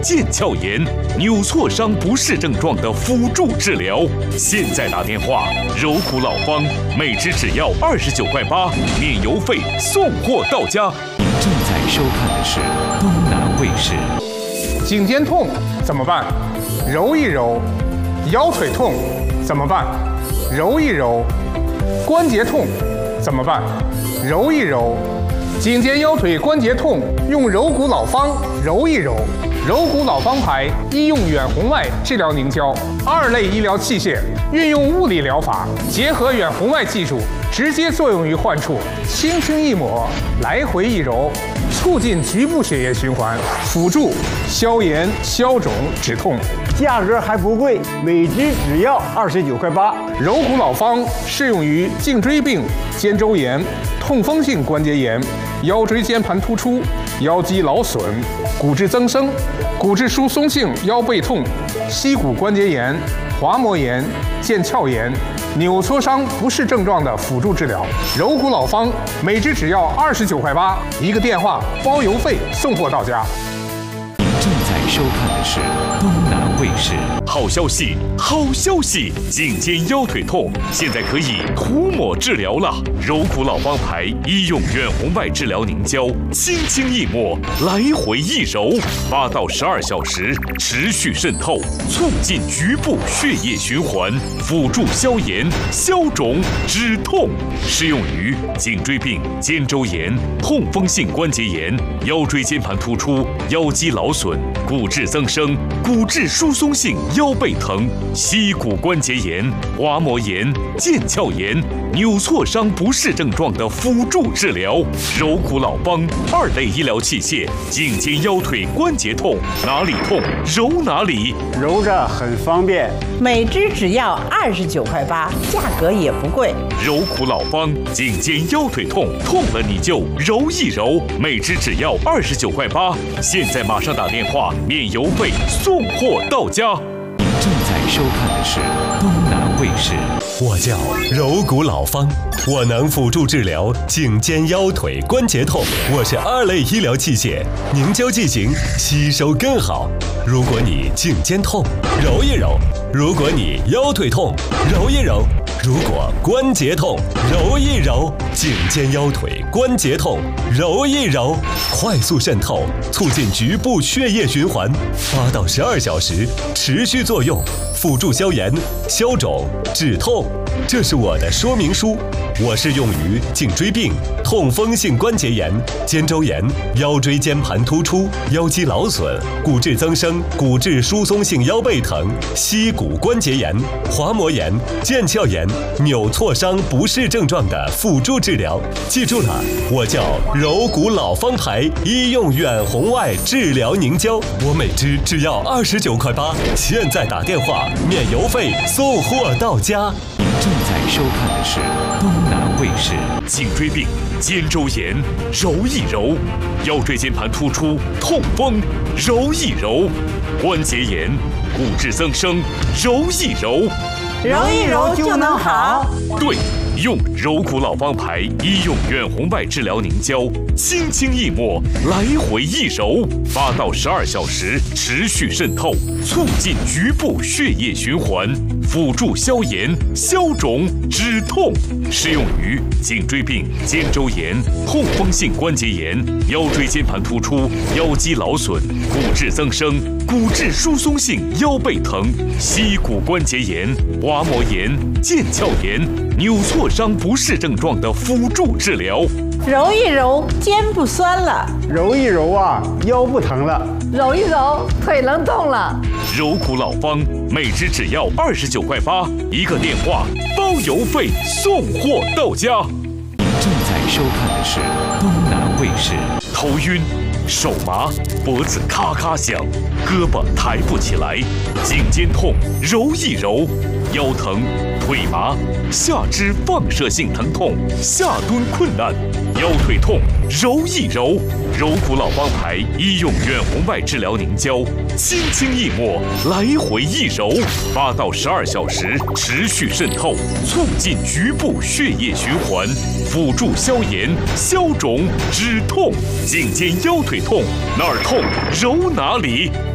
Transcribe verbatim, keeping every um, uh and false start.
腱鞘炎、扭挫伤不适症状的辅助治疗。现在打电话，柔骨老方，每支只要二十九块八，免邮费，送货到家。 您正在收看的是东南卫视。 颈肩痛怎么办？揉一揉。腰腿痛怎么办？揉一揉。关节痛怎么办？揉一揉。颈肩腰腿关节痛，用柔骨老方揉一揉。柔骨老方牌医用远红外治疗凝胶，二类医疗器械，运用物理疗法，结合远红外技术，直接作用于患处，轻轻一抹，来回一揉，促进局部血液循环，辅助消炎、消肿、止痛。 价格还不贵，每支只要二十九块八。 柔骨老方适用于颈椎病、肩周炎、痛风性关节炎、腰椎间盘突出、腰肌劳损、骨质增生、骨质疏松性腰背痛、膝骨关节炎、滑膜炎、腱鞘炎、扭挫伤不适症状的辅助治疗。柔骨老方每支只要二十九块八，一个电话包邮费，送货到家。 您正在收看的是东南卫视。 好消息，好消息！颈肩腰腿痛现在可以涂抹治疗了。柔骨老方牌医用远红外治疗凝胶，轻轻一抹，来回一揉，八到十二小时持续渗透，促进局部血液循环，辅助消炎、消肿、止痛。适用于颈椎病、肩周炎、痛风性关节炎、腰椎间盘突出、腰肌劳损、骨质增生、骨质疏松性腰背疼、膝骨关节炎、滑膜炎、腱鞘炎、扭挫伤不适症状的辅助治疗。柔骨老方二类医疗器械，颈肩腰腿关节痛，哪里痛揉哪里， 揉着很方便。 每支只要二十九块八，价格也不贵。 柔骨老方，颈肩腰腿痛，痛了你就揉一揉，每支只要二十九块八。现在马上打电话，免邮费，送货到家。 您正在收看的是东南卫视。 我叫柔骨老方，我能辅助治疗颈肩腰腿关节痛。我是二类医疗器械，凝胶剂型吸收更好。如果你颈肩痛，揉一揉；如果你腰腿痛，揉一揉；如果关节痛，揉一揉。颈肩腰腿关节痛，揉一揉，快速渗透，促进局部血液循环，八到十二小时持续作用，辅助消炎、消肿、止痛。这是我的说明书。我是用于颈椎病、痛风性关节炎、肩周炎、腰椎间盘突出、腰肌劳损、骨质增生、骨质疏松性腰背疼、膝骨关节炎、滑膜炎、腱鞘炎、扭挫伤不适症状的辅助治疗。记住了，我叫柔骨老方牌医用远红外治疗凝胶，我每支只要二十九块八，现在打电话免邮费，送货到家。 您正在收看的是东南卫视。 颈椎病、肩周炎，揉一揉；腰椎间盘突出、痛风，揉一揉；关节炎、骨质增生，揉一揉。 揉一揉就能好。 对，用柔骨老方牌医用远红外治疗凝胶，轻轻一抹，来回一揉，八到十二小时持续渗透，促进局部血液循环，辅助消炎、消肿、止痛。适用于颈椎病、肩周炎、痛风性关节炎、腰椎间盘突出、腰肌劳损、骨质增生、骨质疏松性腰背疼、膝骨关节炎、滑膜炎、腱鞘炎、扭挫伤不适症状的辅助治疗。 揉一揉，肩不酸了； 揉一揉啊，腰不疼了； 揉一揉，腿能动了。 柔骨老方，每支只要二十九块八，一个电话包邮费，送货到家。 您正在收看的是东南卫视。 头晕、手麻、脖子咔咔响，胳膊抬不起来，颈肩痛，揉一揉；腰疼、腿麻，下肢放射性疼痛，下蹲困难，腰腿痛，揉一揉。柔骨老方牌医用远红外治疗凝胶，轻轻一抹，来回一揉，八到十二小时持续渗透，促进局部血液循环，辅助消炎、消肿、止痛。颈肩腰腿痛，哪儿痛揉哪里。